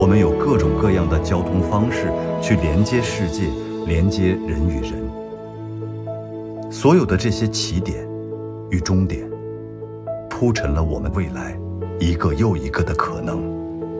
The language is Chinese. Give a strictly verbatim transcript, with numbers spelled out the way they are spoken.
我们有各种各样的交通方式去连接世界，连接人与人。所有的这些起点与终点，铺陈了我们未来一个又一个的可能。